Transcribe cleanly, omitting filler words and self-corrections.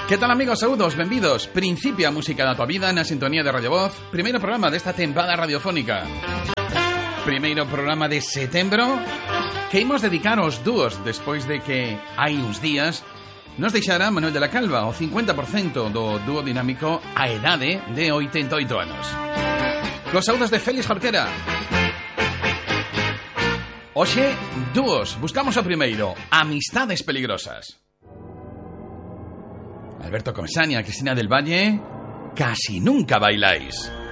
Que tal, amigos? Saúdos, benvidos. Principia a música da tua vida na sintonía de Radio Voz. Primeiro programa desta tempada radiofónica. Primeiro programa de setembro que imos dedicar aos dúos despois de que hai uns días nos deixara Manuel de la Calva, o 50% do dúo dinámico a edade de 88 anos. Cos saúdos de Félix Jorquera. Hoxe, dúos. Buscamos o primeiro, Amistades Peligrosas. Alberto Comesaña, Cristina del Valle, Casi Nunca Bailáis.